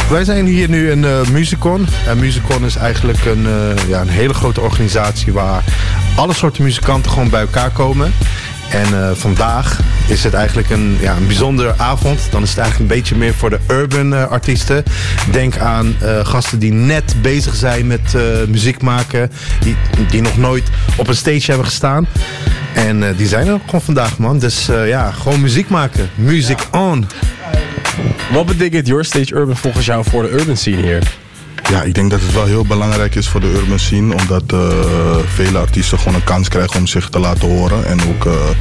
Wij zijn hier nu in Musicon. En Musicon is eigenlijk een hele grote organisatie waar alle soorten muzikanten gewoon bij elkaar komen. En vandaag is het eigenlijk een bijzondere avond. Dan is het eigenlijk een beetje meer voor de urban artiesten. Denk aan gasten die net bezig zijn met muziek maken. Die nog nooit op een stage hebben gestaan. En die zijn er gewoon vandaag, man. Dus gewoon muziek maken. Music on. Wat betekent Your Stage Urban volgens jou voor de urban scene hier? Ja, ik denk dat het wel heel belangrijk is voor de urban scene. Omdat vele artiesten gewoon een kans krijgen om zich te laten horen. En ook